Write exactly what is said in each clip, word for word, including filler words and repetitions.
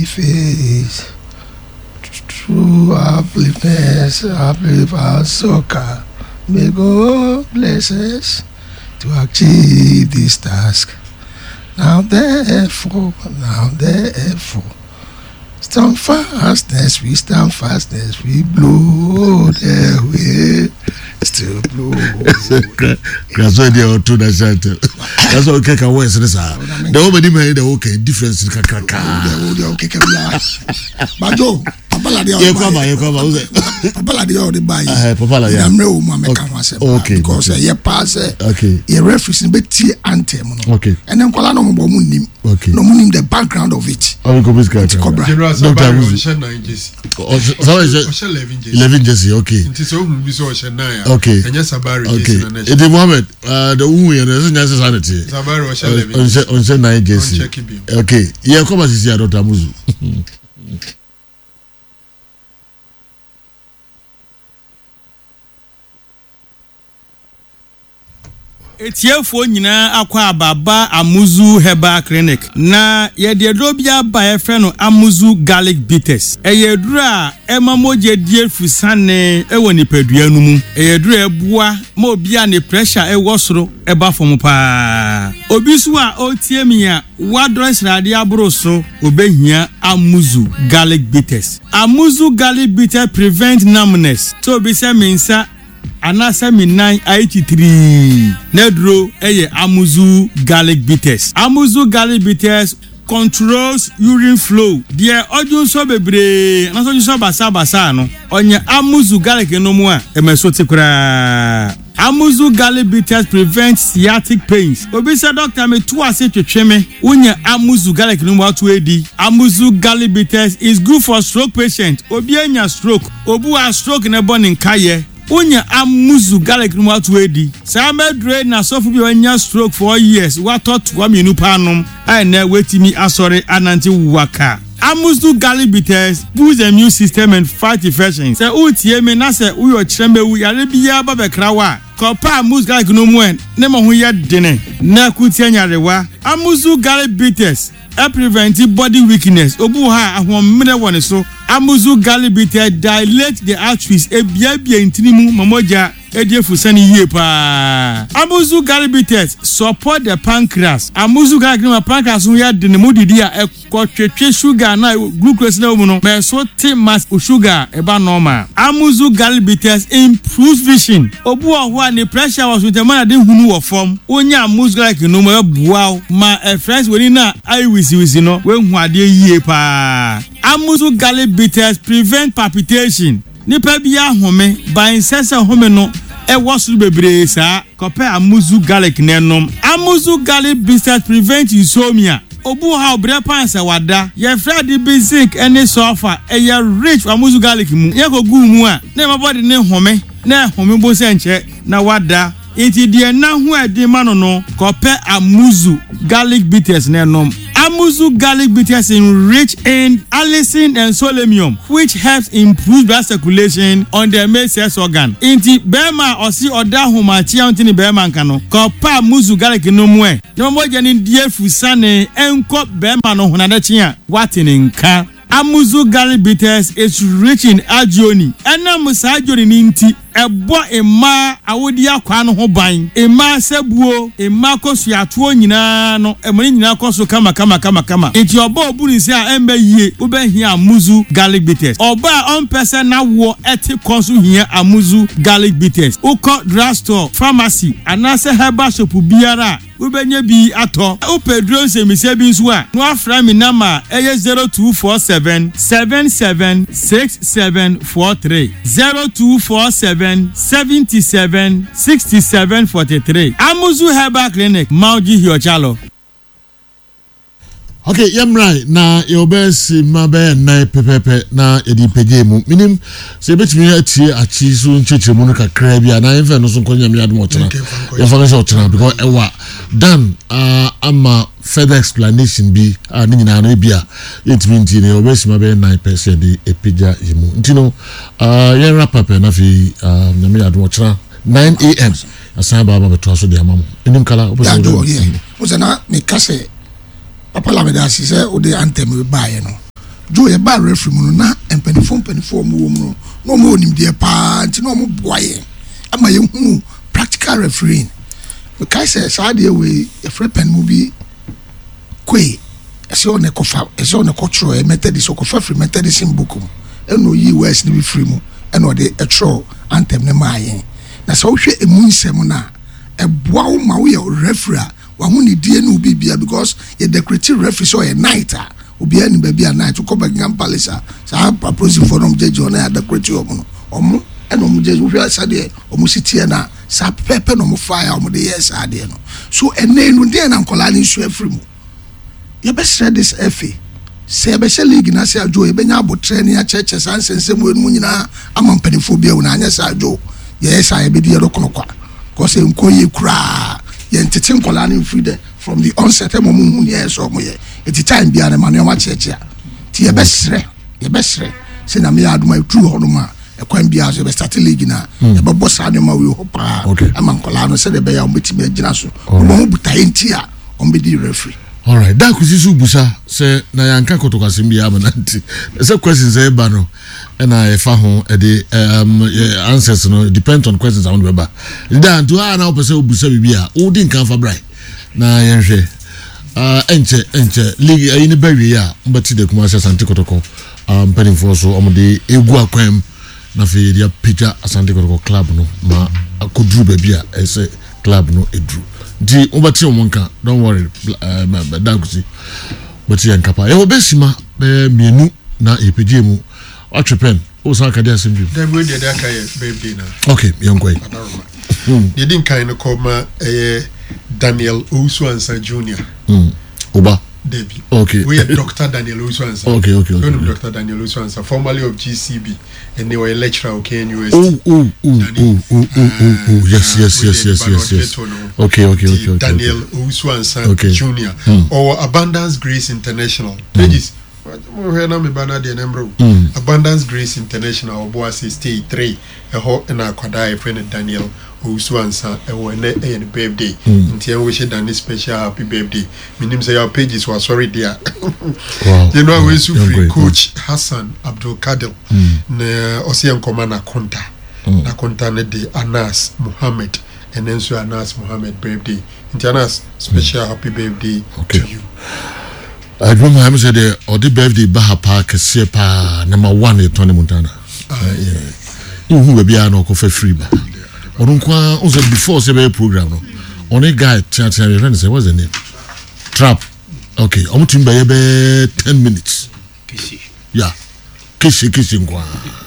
face. True upliftness, uplift our soccer. May God bless us to achieve this task. Now therefore, now therefore, stand fastness, we stand fastness, we blow the way, still blow. That's why they are two national. That's why okay can West this are. The woman made the okay difference in Kakaka. The okay can but Joe, Papa la dia. You come, you come. Papa la dia the buy. Ah, Papa la dia. I'm no mama can say. Okay. Because ye pass. Okay. Ye reference be T anthem. Okay. And then kola no mo nim. Okay. No mo nim the background of it. I will go with General Sabari Osha nine Jesse. Osha eleven Jesse. eleven Jesse. Okay. It is so we saw Osha nine. Okay. And yes Sabari Jesse. Okay. It is Mohammed. Uh, the woman is just sanity. Sabari Osha eleven. Osha Osha nine Jesse. Okay. Yeah, come as is here, Doctor Muzu. Etiefo nyina akwa ababa Amuzu Herbal Clinic na ye de drobia ba ye fe no Amuzu Garlic Bitters eyedura emamoje die fusane ewo nipadua nu mu eyedura ebua ma obia ne pressure ewo soro eba fom pa obi so a otie mi a wadress rade abro so obehia Amuzu Garlic Bitters. Amuzu Garlic Bitters prevent numbness so be say mensa anasa mi nine eighty-three nedro eye Amuzu Garlic Bitters. Amuzu Garlic Bitters controls urine flow. Dear odun so bebre na so so basa basa no onye Amuzu Garlic no mu a emesote kura. Amuzu Garlic Bitters prevent sciatic pains. Obi say doctor me to ase twetwe me unya Amuzu Garlic no mu atu edi. Amuzu Garlic Bitters is good for stroke patient. Obi anya stroke, obu a stroke na born in kaye. Unya Amuzu Garlic no atu edi. Sa medre na sofu bi anya stroke for years. What thought wa me nu panom ai na wetimi asore ananti waka. Amuzu Garlic Bitters boost the immune system and fight infections. Say utie me na say uyo chremewu yare biya ba bekrawa. Kopa Amuzu Garlic no mu en ne mo ho ye dene na kutie nyarewa. Amuzu Garlic Bitters e prevent body weakness. Obu ha ahomene woni so. Amuzu Garlic Bitters dilate the arteries e bia bia intinimu mamoja ediefu sani yie pa. Amuzu Garlic Bitters support the pancreas. Amuzu Garlic no pancreas no ya de ne modidi a ekotwetwe sugar na glucose na mu no me so te mass sugar e ba normal. Amuzu Garlic Bitters improves vision. Obu oho a ne pressure was with the man de hunu wo form. Onya Amuzu Garlic no ma bua ma e friends woni na ai wisi wisi no we hu ade yie pa. Amuzu Garlic Bitters prevent palpitation. Nipa bia home by sese home no e wosu bebre sa kope Amuzu Garlic nenom. Amuzu Garlic Bitters prevent insomnia. Obu ha obre pansa wada ye fradi basic any sulfur e ye rich Amuzu Garlic mu ye ko gu mu a na my body ne home na home bo se nche na wada iti die na hu adi ma no no kope Amuzu Garlic Bitters nenom. Amuzu Garlic Bitters enrich in allicin and selenium, which helps improve blood circulation on the male sex organ. Inti bema osi oda humachi antini bema nkano. Kopa Amuzu Garlic no mwe. Nyomo jeni die fusane enko bema no hunadachi ya watini nka. Amuzu Garlic Bitters is rich in agioni. Ena musa agioni ninti ebo ema awodi akwa no ho ban. Ema sebuo, ema kosu atuo nyina no, emani nyina kosu kama kama kama kama. Enti oba obu ni se a embe yie, ube hia Amuzu Garlic Bitters. Oba on person na wo eti konsu hia Amuzu Garlic Bitters. Uko drugstore, pharmacy, anase herbal shop biara. Ubenye bi ato. Upedro se mi se bi nso a. No afra mi nama eye zero two four seven seven seven six seven four three zero two four seven seven seven six seven four three. Amuzu Herbal Clinic, Mauji Hiochalo. Okay, yamrai na yobesi mabe na pepepe na edi peje mu. Minim se betimi atie achi so ncheche mu no kakra bia na enfe no so nkonya mi admo tena. Ya fa so tena because ewa dan uh, ama further explanation bi uh, ni nyina no bia yetimi nti ne yobesi mabe nine percent di epeja yimu. Nti no uh yen rapape na fi uh, na mi admo tena nine a m asan baba beto so de amamu. Enim kala oboso. Ya do ye. Oza na me kase Papa la me da si se o de anthem we buy no. Joe ye ba referee mu na empenifo empenifo mu wo mu no mo onim de pa nti no mo boaye ama ye hu practical refereeing we kai say sa de we e free pen mu bi kwe ese o ne kofa ese o ne kotro e methodist o kofa free methodist book mu eno yi west ni bi free mu eno de e tro anthem ne maaye na so hwe emu nsem na e boa wo ma wo ye referee wa hu ni die no bibia because ye decorative referee so ye night a obi ani ba bia night ko Buckingham Palace sa proposal for no judge on na decorative omo omo eno mo judge wo hwe sa de omo sitie na sa pepe no mo fire omo de yes ade no so ene no de na nkola ni so afri mu ye be share this F A se be share league na se ajo ye be nya abo training ya cheche san sense mu enu nyina ama mpanifo bia wo na anya sa ajo ye sa ye be de ro kono kwa ko se nko ye kura ye ntete nkola ni free there from the onset mo mu hu ye so mo ye eti time bia na manu ma cheche ti ye be share ye be share se na me aduma true ho no ma e kwan bia so be start league na e be boss ade ma we ho pa ama nkola no se de be ya o metime agina so mo butai ntia o be di referee. All right, that kusisu busa say na yanka kotokasem bia abananti. Say questions e ba no and I fa ho e de um answers no depend on questions I want to be ba. Then to na opese obusa bibia, wo di nkan fa brai. Na yenhwe. Ah enche enche league ayi ne bawie ya, mbati de kuma Asante Kotoko. Um pending for so omde egu akwam na fe dia picture Asante Kotoko club no ma akodru bibia e say club no edru. Di obati omonka, don't worry, uh, dankusi. But yan kapa. E obesima be mienu na epj mu. Atrepen. O san ka dia simbi. Dem we dey that kind birthday na. Okay, yonkoi. Hmm. They didn't kind of come eh Daniel Owusu-Ansah Junior Hmm. Oba. Debbie. Okay. We are Doctor Daniel Owusu-Ansah. Okay, okay, okay. okay. Doctor Daniel Owusu-Ansah, formerly of G C B, and they were a lecturer at K N U S T. Oh, oh, oh, oh, oh, oh, oh, yes, yes, yes, yes, yes, yes. Okay, okay, okay, okay. Daniel Owusu-Ansah okay. Junior Mm. or Abundance Grace International. Pages. Mm. Abundance Grace International, Boise State three, a hot and a quadai friend Daniel Owusu-Ansah, a one a birthday. Until we should a special happy birthday. Meaning, say our pages were sorry, dear. Wow. You know, we should free great. Coach Hassan Abdul Kadir, ne Ocean Commander Konta, na Konta ne de Anas Muhammad, and then so Anas Muhammad birthday. Until Anas, special happy birthday okay. to you. I remember I said the or the birthday Baha Park Sepa number one in Tony Montana. You who be an offer free ba. Or also before the program no. On a guy chat and say what's the name? Trap. Okay, I'm to be ten minutes. Yeah. Kishi kishi ngwa.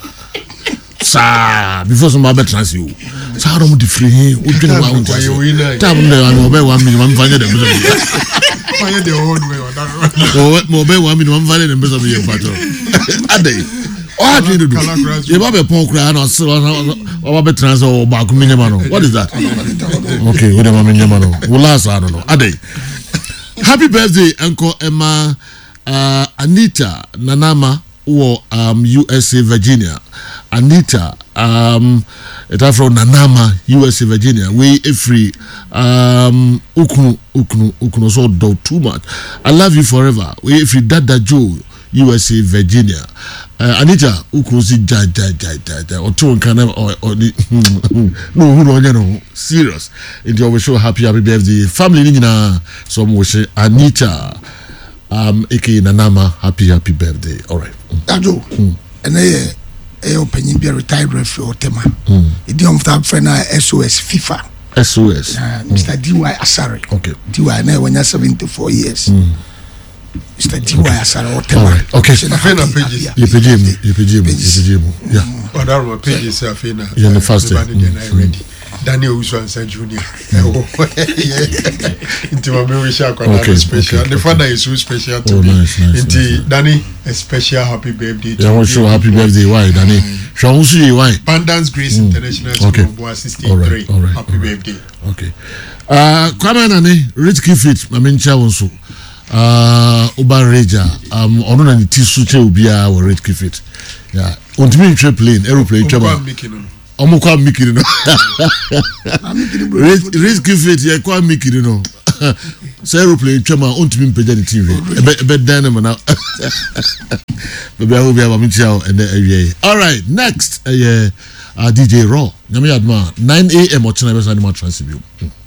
Sa before some other trans you. Sa don't the free. We drink one one. Tap them and obey one minute one find them. Fire the old way or that. Mo be one minute one find them better be battle. Ade. Oh, I do. You have a punk cry or so or be trans or back minimano. What is that? Okay, we don't minimano. Well, last I don't know. Ade. Happy birthday, Uncle Emma uh, Anita Nanama or um U S A Virginia. Anita um it's from Nanama, U S A Virginia. We free um ukunu ukunu ukunu so do too much. I love you forever. We free Dada Joe, U S A Virginia. Uh, Anita ukunu si ja ja ja ja ja or two kind of or or no who no no serious. It always show happy happy birthday. Family nina some wish Anita um aka Nanama happy happy birthday. All right. Ajo. And eh eh opinion be retired referee or tema. Idiom of friend S O S FIFA. S O S. Mister D Y Asare. Okay. D Y na when you're seventy-four years. Mister D Y Asare or tema. Okay. Afena pages. You page him, you page him, you page him. Yeah. Or that one pages Afena. Yeah, the first day. Ready. Daniel Owusu-Ansah Junior Into my memory shall okay, special. Okay, the okay. father is so special to oh, me. Nice, nice, Into nice. Danny, a special happy birthday to yeah, I want to show happy birthday. Why, Danny? Show you why? Abundance Grace Mm. International Okay. School, Boise State All right, three. all right, Happy all right. birthday. Okay. Uh, Kwame Nane, Rich Kifit, I mean, Chawonso. Uh, Uba Reja, um, ono na ni tisu che ubia wa Rich Kifit. Yeah. Ontimi nche plane, aeroplane, chaba. Omo kwa mikiri no. Rich Kifit, ya kwa mikiri no. say aeroplane twema ontumi mpagya ne T V ebe ebe dan na na bebe ahu bia ba mchia and the all right next uh, yeah uh, D J Raw nyame adma nine a m ochina be so animal transibute